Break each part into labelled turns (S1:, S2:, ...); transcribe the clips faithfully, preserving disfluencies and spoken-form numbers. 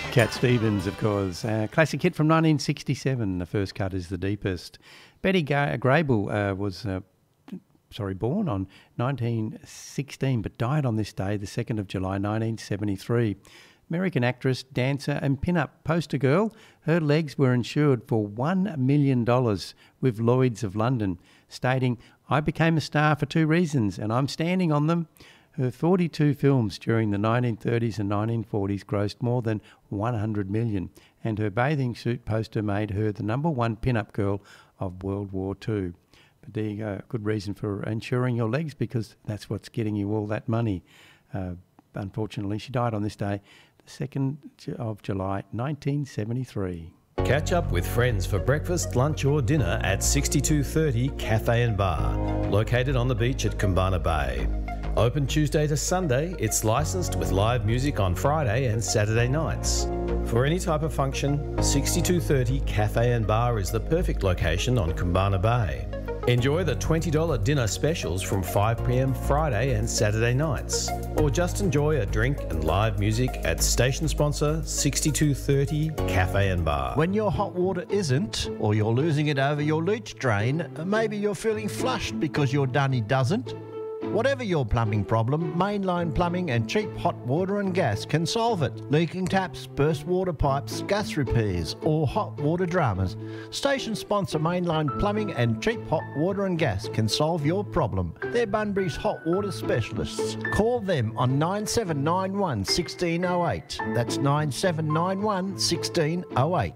S1: Cat Stevens, of course. Uh, classic hit from nineteen sixty-seven. The first cut is The Deepest. Betty Ga- Grable uh, was uh, sorry, born on nineteen sixteen, but died on this day, the second of July, nineteen seventy-three. American actress, dancer and pin-up poster girl. Her legs were insured for one million dollars with Lloyd's of London, stating, "I became a star for two reasons, and I'm standing on them." Her forty-two films during the nineteen thirties and nineteen forties grossed more than one hundred million dollars, and her bathing suit poster made her the number one pin-up girl of World War Two. But there you go, good reason for insuring your legs, because that's what's getting you all that money. Uh, unfortunately, she died on this day, the second of July, nineteen seventy-three.
S2: Catch up with friends for breakfast, lunch or dinner at sixty-two thirty Cafe and Bar, located on the beach at Kumbana Bay. Open Tuesday to Sunday, it's licensed with live music on Friday and Saturday nights. For any type of function, sixty-two thirty Cafe and Bar is the perfect location on Kumbana Bay. Enjoy the twenty dollars dinner specials from five p m Friday and Saturday nights. Or just enjoy a drink and live music at station sponsor sixty-two thirty Cafe and Bar.
S3: When your hot water isn't, or you're losing it over your leach drain, maybe you're feeling flushed because your dunny doesn't. Whatever your plumbing problem, Mainline Plumbing and Cheap Hot Water and Gas can solve it. Leaking taps, burst water pipes, gas repairs or hot water dramas. Station sponsor Mainline Plumbing and Cheap Hot Water and Gas can solve your problem. They're Bunbury's hot water specialists. Call them on nine seven nine one, one six zero eight. That's nine seven nine one, one six zero eight.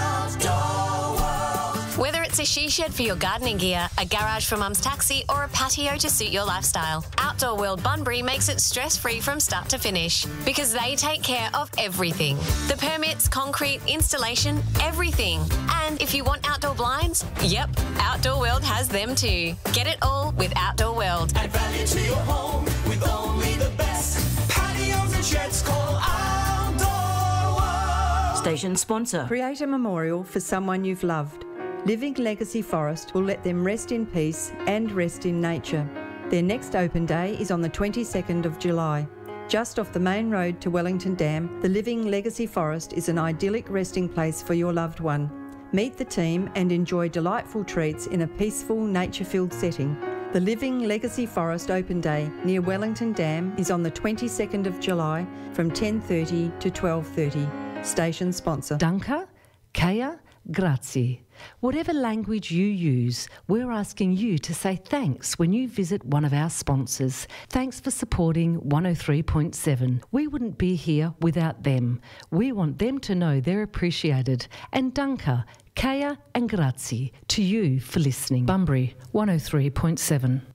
S4: Whether it's a she shed for your gardening gear, a garage for mum's taxi or a patio to suit your lifestyle, Outdoor World Bunbury makes it stress-free from start to finish, because they take care of everything. The permits, concrete, installation, everything. And if you want outdoor blinds, yep, Outdoor World has them too. Get it all with Outdoor World.
S5: Add value to your home with only the best. Patios and sheds, call Outdoor World.
S6: Station sponsor.
S7: Create a memorial for someone you've loved. Living Legacy Forest will let them rest in peace and rest in nature. Their next open day is on the twenty-second of July. Just off the main road to Wellington Dam, the Living Legacy Forest is an idyllic resting place for your loved one. Meet the team and enjoy delightful treats in a peaceful, nature-filled setting. The Living Legacy Forest Open Day near Wellington Dam is on the twenty-second of July from ten thirty to twelve thirty. Station sponsor.
S6: Danke, Kaya, grazie. Whatever language you use, we're asking you to say thanks when you visit one of our sponsors. Thanks for supporting one oh three point seven. We wouldn't be here without them. We want them to know they're appreciated. And danke, Kaya and grazie to you for listening. Bunbury one oh three point seven.